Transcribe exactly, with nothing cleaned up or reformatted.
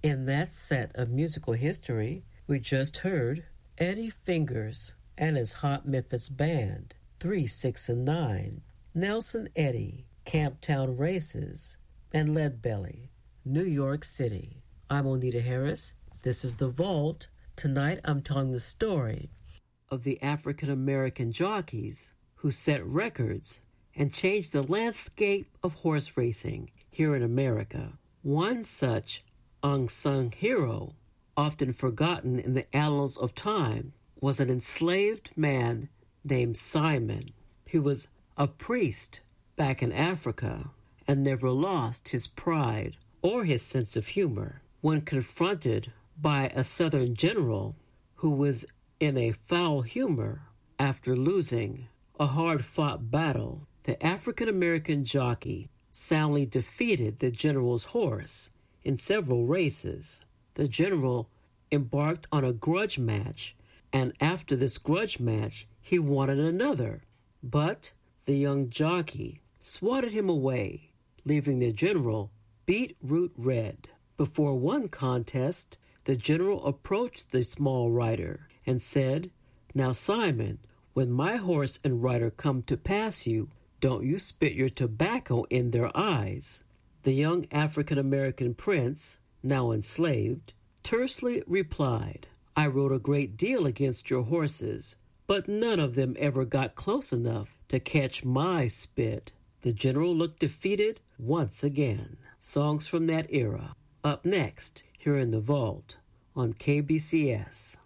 In that set of musical history, we just heard Eddie Fingers and his Hot Memphis Band, three, six, and nine, Nelson Eddy, Camptown Races, and Leadbelly, New York City. I'm Onita Harris. This is The Vault. Tonight I'm telling the story of the African American jockeys who set records and changed the landscape of horse racing here in America. One such unsung hero, often forgotten in the annals of time, was an enslaved man named Simon. He was a priest back in Africa and never lost his pride or his sense of humor. When confronted by a Southern general who was in a foul humor after losing a hard-fought battle, the African-American jockey soundly defeated the general's horse in several races. The general embarked on a grudge match, and after this grudge match, he wanted another. But the young jockey swatted him away, leaving the general beetroot red. Before one contest, the general approached the small rider and said, "Now, Simon, when my horse and rider come to pass you, don't you spit your tobacco in their eyes." The young African-American prince, now enslaved, tersely replied, "I rode a great deal against your horses, but none of them ever got close enough to catch my spit." The general looked defeated once again. Songs from that era. Up next, here in The Vault on K B C S.